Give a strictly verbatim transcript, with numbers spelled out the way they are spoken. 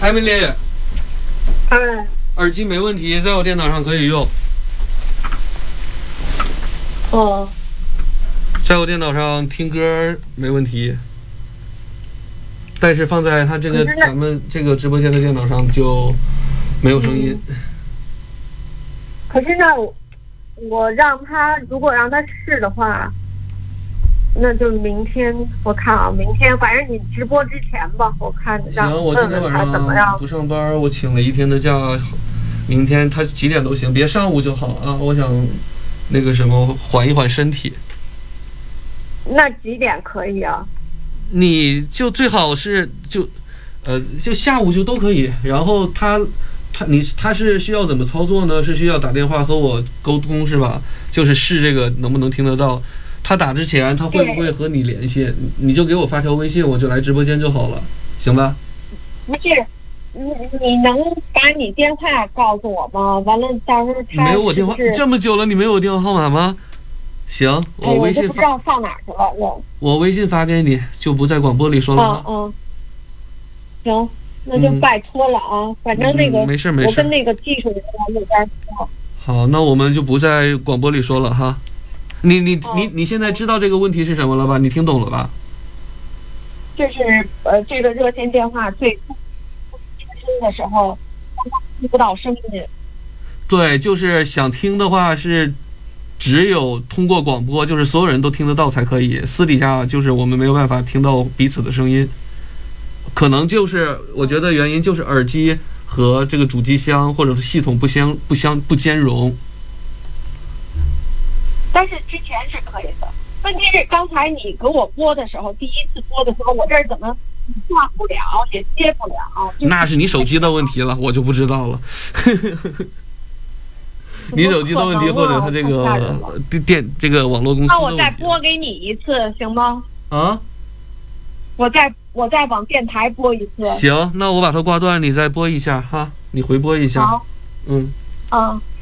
艾米丽， 嗯， 耳机没问题，在我电脑上可以用。 哦， 在我电脑上听歌没问题，但是放在他这个咱们这个直播间的电脑上就没有声音。 嗯、可是呢，我让他如果让他试的话，那就明天我看啊，明天反正你直播之前吧，我看让行，我今天晚上不上班，我请了一天的假，明天他几点都行，别上午就好啊。我想那个什么缓一缓身体。 那几点可以啊？ 你就最好是就，呃，就下午就都可以。然后他，他你他是需要怎么操作呢？是需要打电话和我沟通是吧？就是试这个能不能听得到。他打之前他会不会和你联系？你就给我发条微信，我就来直播间就好了，行吧？ 不是，你你能把你电话告诉我吗？完了到时候他没有我电话，这么久了你没有我电话号码吗？行，我微信发、哎、我不知道放哪去了，我我微信发给你，就不在广播里说了吗？ 嗯嗯，行，那就拜托了啊！嗯、反正那个、 嗯、没事没事， 我跟那个技术人员那边说。 好，那我们就不在广播里说了哈。你你、哦、你你现在知道这个问题是什么了吧？你听懂了吧？ 这是呃，这个热线电话最不听的时候听不到声音。 对，就是想听的话是。只有通过广播，就是所有人都听得到才可以。私底下就是我们没有办法听到彼此的声音，可能就是我觉得原因就是耳机和这个主机箱或者是系统不相不相不兼容。 但是之前是可以的。问题是刚才你给我播的时候，第一次播的时候，我这儿怎么挂不了也接不了？就是、 那是你手机的问题了，我就不知道了。你手机的问题，或者他这个电这个网络公司的问题。 那我再拨给你一次，行吗？ 啊？ 我再我再往电台拨一次。 行，那我把它挂断，你再拨一下哈，你回拨一下。 好。 嗯。 啊。